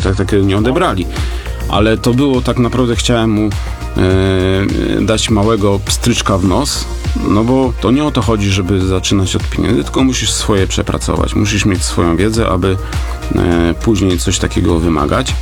tak nie odebrali. Ale to było tak naprawdę, chciałem mu dać małego pstryczka w nos, no bo to nie o to chodzi, żeby zaczynać od pieniędzy, tylko musisz swoje przepracować, musisz mieć swoją wiedzę, aby później coś takiego wymagać.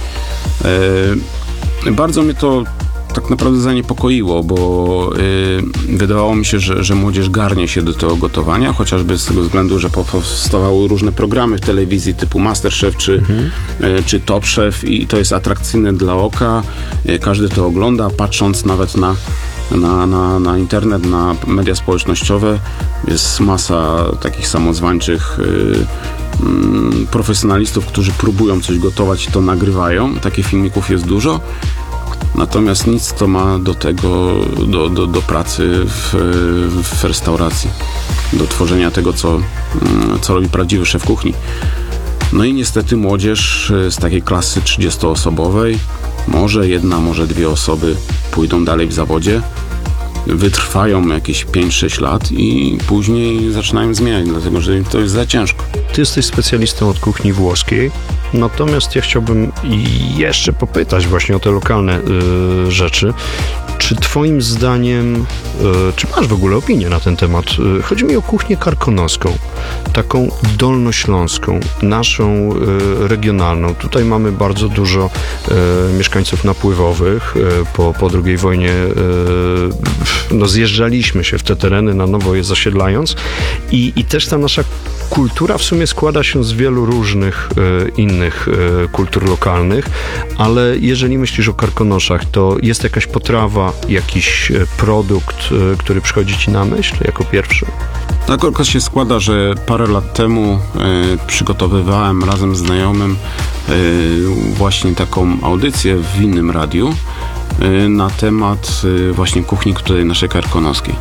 Bardzo mnie to tak naprawdę zaniepokoiło, bo wydawało mi się, że młodzież garnie się do tego gotowania, chociażby z tego względu, że powstawały różne programy w telewizji typu MasterChef czy Top Chef i to jest atrakcyjne dla oka. Każdy to ogląda, patrząc nawet na internet, na media społecznościowe. Jest masa takich samozwańczych profesjonalistów, którzy próbują coś gotować i to nagrywają. Takich filmików jest dużo. Natomiast nic to ma do tego, do pracy w restauracji, do tworzenia tego, co robi prawdziwy szef kuchni. No i niestety młodzież z takiej klasy 30-osobowej, może jedna, może dwie osoby pójdą dalej w zawodzie, wytrwają jakieś 5-6 lat i później zaczynają zmieniać, dlatego że im to jest za ciężko. Ty jesteś specjalistą od kuchni włoskiej, natomiast ja chciałbym jeszcze popytać właśnie o te lokalne rzeczy. Czy twoim zdaniem, czy masz w ogóle opinię na ten temat? Chodzi mi o kuchnię karkonoską, taką dolnośląską, naszą regionalną. Tutaj mamy bardzo dużo mieszkańców napływowych. Po II wojnie zjeżdżaliśmy się w te tereny, na nowo je zasiedlając i też ta nasza kultura w sumie składa się z wielu różnych innych kultur lokalnych, ale jeżeli myślisz o karkonoszach, to jest jakaś potrawa, jakiś produkt, który przychodzi ci na myśl jako pierwszy? Tak akurat się składa, że parę lat temu przygotowywałem razem z znajomym właśnie taką audycję w innym radiu na temat właśnie kuchni tutaj naszej karkonoskiej.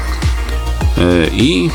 I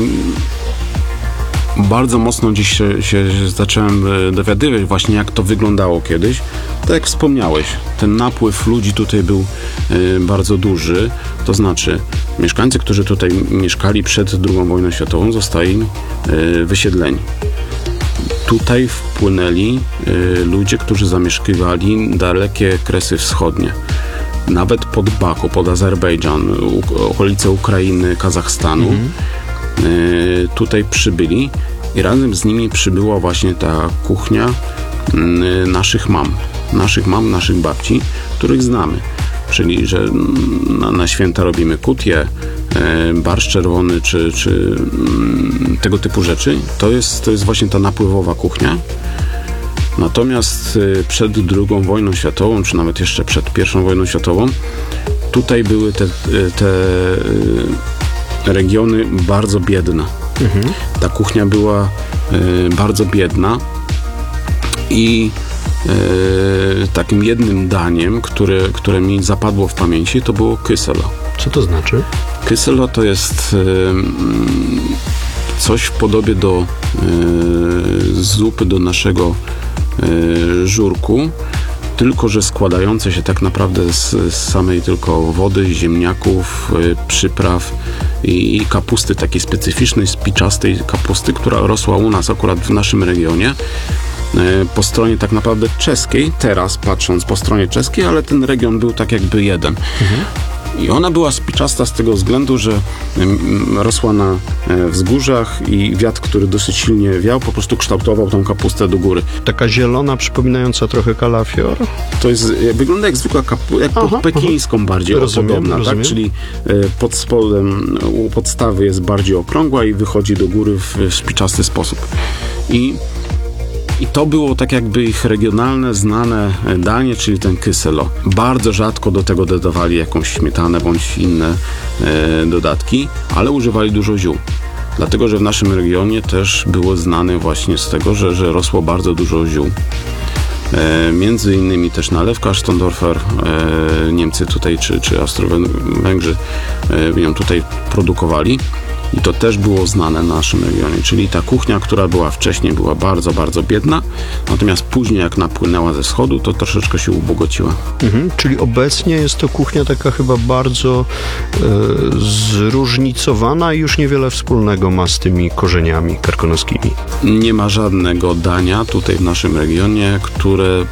bardzo mocno dziś się zacząłem dowiadywać właśnie, jak to wyglądało kiedyś. Tak jak wspomniałeś, ten napływ ludzi tutaj był bardzo duży, to znaczy mieszkańcy, którzy tutaj mieszkali przed II wojną światową, zostali wysiedleni. Tutaj wpłynęli ludzie, którzy zamieszkiwali dalekie Kresy Wschodnie. Nawet pod Baku, pod Azerbejdżan, okolice Ukrainy, Kazachstanu. Tutaj przybyli i razem z nimi przybyła właśnie ta kuchnia naszych mam, naszych babci, których znamy. Czyli, że na święta robimy kutię, barszcz czerwony, czy tego typu rzeczy. To jest właśnie ta napływowa kuchnia. Natomiast przed II wojną światową, czy nawet jeszcze przed I wojną światową, tutaj były te regiony bardzo biedne. Ta kuchnia była bardzo biedna i takim jednym daniem, które mi zapadło w pamięci, to było kyselo. Co to znaczy? Kyselo to jest coś w podobie do zupy, do naszego żurku, tylko że składające się tak naprawdę z samej tylko wody, ziemniaków, przypraw i kapusty takiej specyficznej, spiczastej kapusty, która rosła u nas akurat w naszym regionie po stronie tak naprawdę czeskiej, teraz patrząc po stronie czeskiej, ale ten region był tak jakby jeden. I ona była spiczasta z tego względu, że rosła na wzgórzach i wiatr, który dosyć silnie wiał, po prostu kształtował tą kapustę do góry. Taka zielona, przypominająca trochę kalafior? To jest, wygląda jak zwykła pekińską bardziej podobna, rozumiem. Tak? Czyli pod spodem, u podstawy jest bardziej okrągła i wychodzi do góry w spiczasty sposób. I to było tak jakby ich regionalne, znane danie, czyli ten kyselo. Bardzo rzadko do tego dodawali jakąś śmietanę bądź inne dodatki, ale używali dużo ziół. Dlatego, że w naszym regionie też było znane właśnie z tego, że rosło bardzo dużo ziół. Między innymi też nalewka Stondorfer, Niemcy tutaj czy Austro-Węgrzy ją tutaj produkowali. I to też było znane w naszym regionie, czyli ta kuchnia, która była wcześniej, była bardzo, bardzo biedna, natomiast później jak napłynęła ze wschodu, to troszeczkę się ubogociła. Czyli obecnie jest to kuchnia taka chyba bardzo zróżnicowana i już niewiele wspólnego ma z tymi korzeniami karkonoskimi. Nie ma żadnego dania tutaj w naszym regionie, które